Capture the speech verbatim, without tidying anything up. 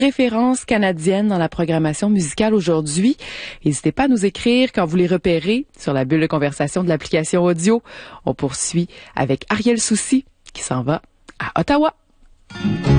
Références canadiennes dans la programmation musicale aujourd'hui. N'hésitez pas à nous écrire quand vous les repérez sur la bulle de conversation de l'application audio. On poursuit avec Ariel Soucy qui s'en va à Ottawa.